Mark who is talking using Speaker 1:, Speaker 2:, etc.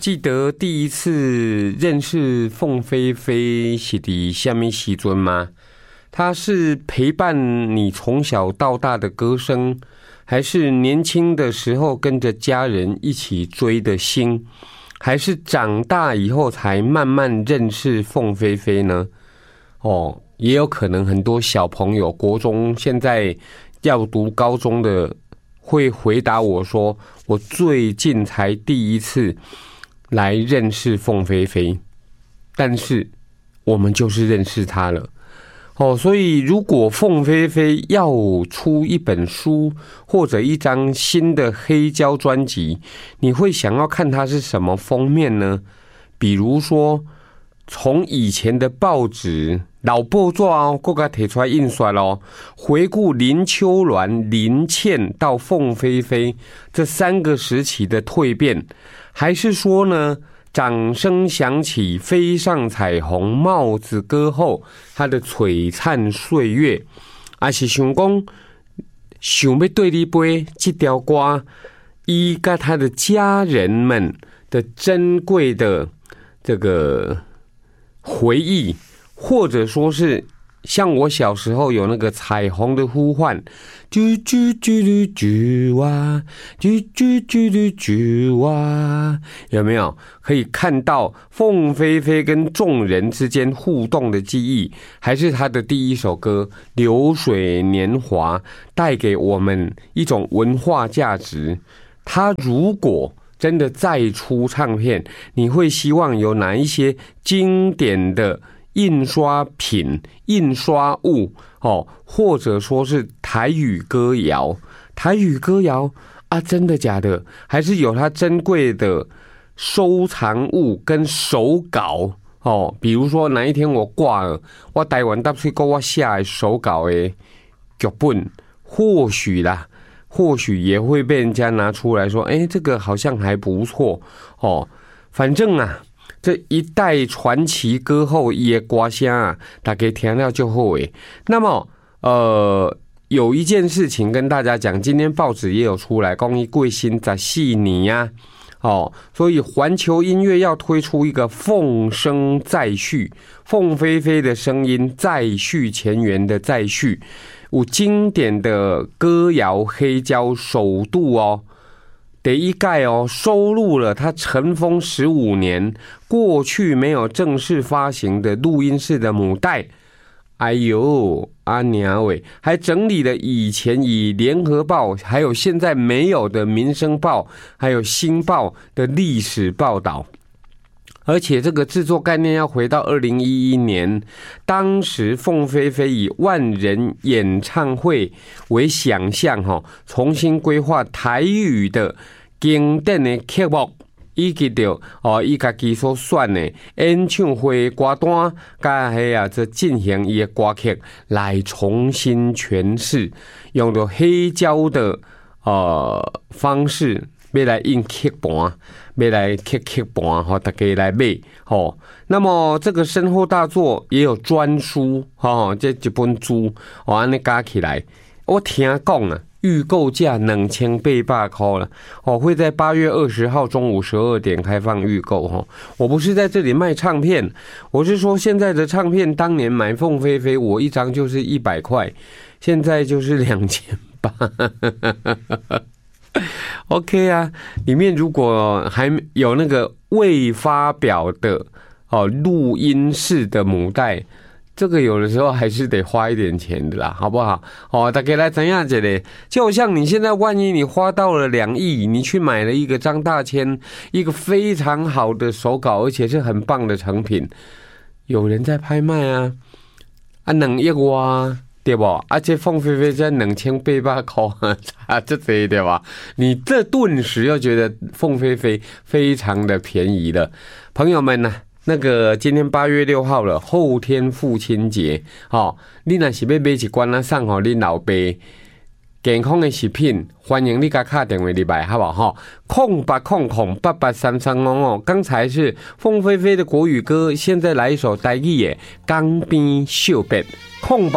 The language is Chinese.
Speaker 1: 记得第一次认识凤飞飞是在什么时阵吗？它是陪伴你从小到大的歌声，还是年轻的时候跟着家人一起追的星，还是长大以后才慢慢认识凤飞飞呢？也有可能很多小朋友国中现在要读高中的会回答我说，我最近才第一次来认识凤飞飞，但是我们就是认识她了。所以如果凤飞飞要出一本书或者一张新的黑胶专辑，你会想要看它是什么封面呢？比如说从以前的报纸老报纸各个提出来印刷回顾林秋鸾、林倩到凤飞飞这3个时期的蜕变，还是说呢掌声响起飞上彩虹帽子歌后他的璀璨岁月，还是想说想要对你背这条歌伊跟他的家人们的珍贵的这个回忆，或者说是像我小时候有那个彩虹的呼唤，啾啾啾噜啾哇，啾啾啾噜啾哇，有没有可以看到凤飞飞跟众人之间互动的记忆？还是他的第一首歌《流水年华》带给我们一种文化价值？他如果真的再出唱片，你会希望有哪一些经典的印刷品、印刷物或者说是台语歌谣？台语歌谣啊，真的假的？还是有它珍贵的收藏物跟手稿比如说哪一天我挂了，我台湾搭去给我写的手稿的剧本，或许也会被人家拿出来说，这个好像还不错反正啊，这一代传奇歌后的歌声大家听了就好诶。那么有一件事情跟大家讲，今天报纸也有出来，讲他过身14年啊所以环球音乐要推出一个凤声再续，凤飞飞的声音再续前缘的再续，有经典的歌谣黑胶首度第一届收录了他尘封15年过去没有正式发行的录音室的母带，哎呦阿娘喂，还整理了以前以联合报还有现在没有的民生报还有新报的历史报道。而且这个制作概念要回到2011年，当时凤飞飞以万人演唱会为想象重新规划台语的经典的曲目，以及到伊家己所选的演唱会歌单甲这进行伊的歌曲来重新诠释，用到黑胶的方式要来印曲盘，要来曲盘大家来买那么这个身后大作也有专书这一本书这样加起来，我听讲啊，预购价2800块了会在8月20号中午12点开放预购我不是在这里卖唱片，我是说现在的唱片，当年买凤飞飞我一张就是100块，现在就是2800OK 啊，里面如果还有那个未发表的录音室的母带，这个有的时候还是得花一点钱的啦，好不好大家来怎样子的，就像你现在万一你花到了2亿，你去买了一个张大千一个非常好的手稿，而且是很棒的成品，有人在拍卖啊2亿哇，对不？这凤飞飞才2800块差这多对吧？你这顿时又觉得凤飞飞非常的便宜了。朋友们呢，那个今天8月6号了，后天父亲节你若是要买一罐送给你老爸健康的食品，欢迎你给打电话入来好不好？0800883355，刚才是凤飞飞的国语歌，现在来一首台语的《江边惜别》。